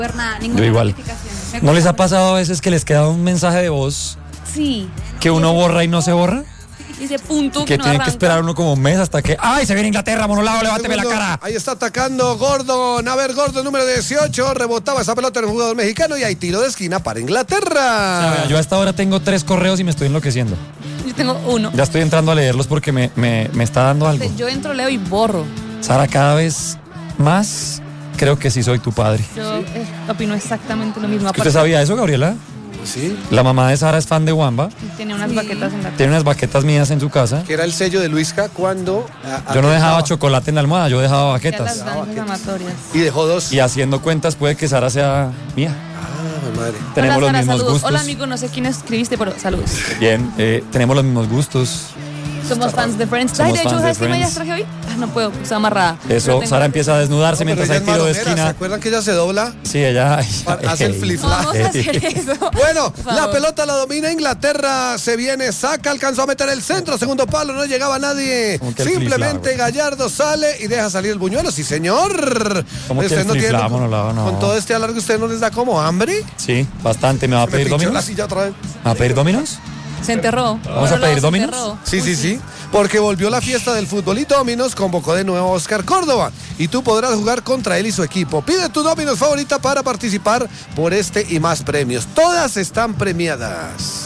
Yo igual. ¿No les ha pasado a veces que les queda un mensaje de voz Sí. que uno borra y no se borra? Ese punto Que no tienen que arranca. esperar uno como un mes hasta que... ¡Ay, se viene Inglaterra, monolado, levánteme la cara! Ahí está atacando Gordon. A ver, Gordon, número 18. Rebotaba esa pelota en un jugador mexicano y hay tiro de esquina para Inglaterra. Yo hasta ahora tengo 3 correos y me estoy enloqueciendo. Yo tengo uno. Ya estoy entrando a leerlos porque me está dando algo. Yo entro, leo y borro. Sara, cada vez más creo que sí soy tu padre. Yo opino exactamente lo mismo. ¿Usted sabía eso, Gabriela? Sí. La mamá de Sara es fan de Wamba. Tiene unas baquetas en la Tiene unas baquetas mías en su casa. Que era el sello de Luisca cuando... Yo no dejaba chocolate en la almohada, yo dejaba Ya baquetas. las dan inflamatorias. Y dejó 2. Y haciendo cuentas puede que Sara sea mía. Ah, madre. Tenemos Hola, los Sara, mismos saludos. gustos. Hola, amigo, no sé quién escribiste, pero saludos. Bien, tenemos los mismos gustos. Somos fans de Friends. Somos Ay, de hecho, fans de ¿sabes qué Friends. me traje hoy? No puedo, está amarrada. Eso, Pero tengo- Sara empieza a desnudarse No, pero mientras ella hay es tiro de maromera, ¿se esquina. acuerdan que ella se dobla? Sí, ella... Hace el flip-flap. Vamos a hacer eso. Bueno, Por la favor. pelota la domina Inglaterra, se viene, saca, alcanzó a meter el centro, segundo palo, no llegaba nadie. ¿Cómo que el Simplemente flip-flap? Gallardo sale y deja salir el buñuelo, sí señor. ¿Cómo que Usted el no tiene- flip-flap, monolado? No. Con todo este alargue, ¿usted no les da como hambre? Sí, bastante. ¿Me va a Me pedir pinchó la Dominos? silla otra vez. ¿Me va a pedir Dominos? Se enterró. ¿Vamos a No, pedir se Domino's? enterró. Sí, sí, sí, porque volvió la fiesta del fútbol y Dominos convocó de nuevo a Oscar Córdoba y tú podrás jugar contra él y su equipo. Pide tu Dominos favorita para participar por este y más premios. Todas están premiadas.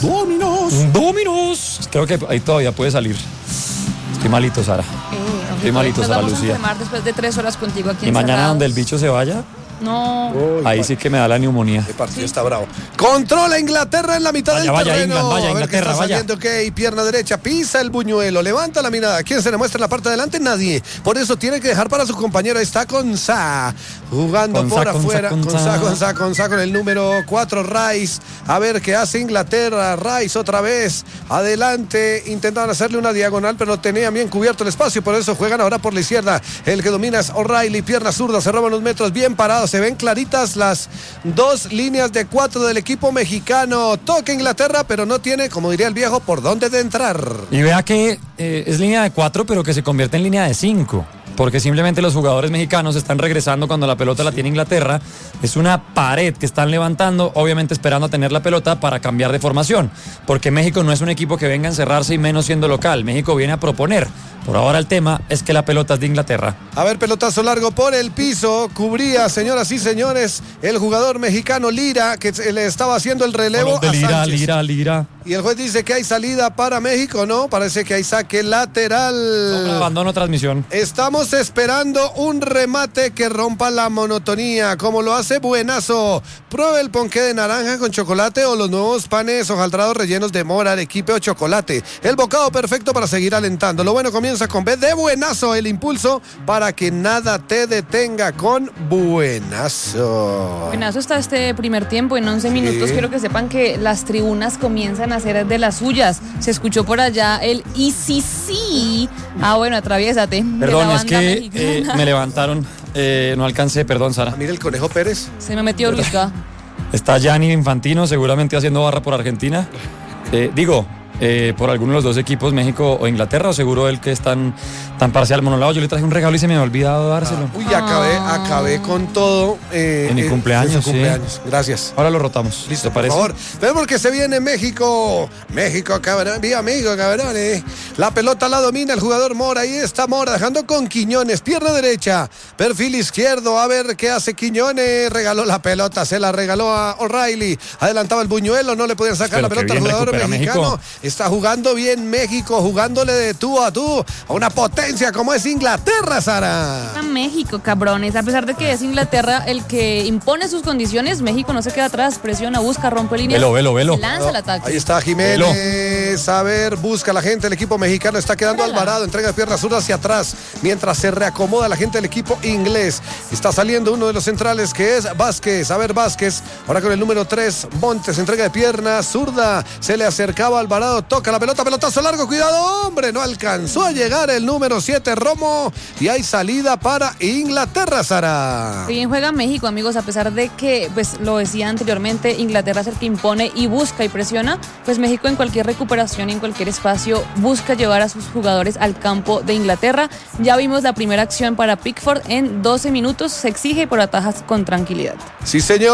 ¡Dominos! Creo que ahí todavía puede salir. Estoy malito, Sara. Estoy malito, Nos Sara vamos a Lucía. enfermar después de 3 horas contigo aquí Y mañana encerrados. donde el bicho se vaya, No. ahí sí que me da la neumonía. El partido está bravo. Controla Inglaterra en la mitad Vaya, del vaya, terreno. England, vaya, a ver qué Inglaterra, está vaya. saliendo, ok, pierna derecha, pisa el buñuelo, levanta la mirada. ¿Quién se le muestra en la parte de adelante? Nadie. Por eso tiene que dejar para su compañero. Ahí está Konsa, jugando Konsa, por Konsa, afuera. Konsa. Konsa con el número 4, Rice. A ver qué hace Inglaterra. Rice otra vez. Adelante. Intentaban hacerle una diagonal, pero tenían bien cubierto el espacio. Por eso juegan ahora por la izquierda. El que domina es O'Reilly. Pierna zurda, se roban los metros. Bien parados. Se ven claritas las 2 líneas de 4 del equipo mexicano. Toca Inglaterra, pero no tiene, como diría el viejo, por dónde de entrar. Y vea que es línea de 4, pero que se convierte en línea de 5. Porque simplemente los jugadores mexicanos están regresando cuando la pelota la tiene Inglaterra. Es una pared que están levantando, obviamente esperando a tener la pelota para cambiar de formación. Porque México no es un equipo que venga a encerrarse y menos siendo local. México viene a proponer. Por ahora el tema es que la pelota es de Inglaterra. A ver, pelotazo largo por el piso. Cubría, señoras y señores, el jugador mexicano Lira, que le estaba haciendo el relevo Con los de a Sánchez. Lira. Y el juez dice que hay salida para México, ¿no? Parece que hay saque lateral. Abandono transmisión. Estamos esperando un remate que rompa la monotonía, como lo hace Buenazo. Pruebe el ponqué de naranja con chocolate o los nuevos panes hojaldrados rellenos de mora, arequipe o chocolate. El bocado perfecto para seguir alentando. Lo bueno comienza con B de Buenazo, el impulso para que nada te detenga con Buenazo. Buenazo está este primer tiempo. En 11 minutos quiero que sepan que las tribunas comienzan a hacer de las suyas. Se escuchó por allá el ICC. Ah, bueno, atraviésate. Perdón, de la es banda que mexicana. me levantaron. No alcancé, perdón, Sara. Mira el Conejo Pérez. Se me metió Luisca. Está Gianni Infantino seguramente haciendo barra por Argentina. Por alguno de los dos equipos, México o Inglaterra, o seguro el que es tan parcial. Monolado, yo le traje un regalo y se me ha olvidado dárselo. Uy, acabé con todo. En mi cumpleaños, en su sí. cumpleaños. Gracias. Ahora lo rotamos. Listo, ¿te por parece? favor. Vemos que se viene México. México, cabrón. Viva México, cabrones. La pelota la domina el jugador Mora. Ahí está Mora, dejando con Quiñones. Pierna derecha. Perfil izquierdo. A ver qué hace Quiñones. Regaló la pelota. Se la regaló a O'Reilly. Adelantaba el buñuelo. No le podían sacar Pero la qué pelota al bien jugador recupera mexicano. México. Está jugando bien México. Jugándole de tú a una potencia como es Inglaterra, Sara. A México, cabrones. A pesar de que es Inglaterra el que impone sus condiciones, México no se queda atrás. Presiona, busca, rompe líneas. Velo. Y lanza el ataque. Ahí está Jiménez. A ver, busca la gente. El equipo mexicano está quedando Alvarado. Entrega de pierna zurda hacia atrás. Mientras se reacomoda la gente del equipo inglés. Está saliendo uno de los centrales que es Vázquez. A ver, Vázquez. Ahora con el número 3, Montes. Entrega de pierna zurda. Se le acercaba Alvarado. Cuidado, toca la pelota, pelotazo largo, cuidado, hombre, no alcanzó a llegar el número 7 Romo y hay salida para Inglaterra, Sara. Bien juega México, amigos, a pesar de que, pues lo decía anteriormente, Inglaterra es el que impone y busca y presiona, pues México en cualquier recuperación y en cualquier espacio busca llevar a sus jugadores al campo de Inglaterra. Ya vimos la primera acción para Pickford en 12 minutos, se exige por atajas con tranquilidad. Sí, señor.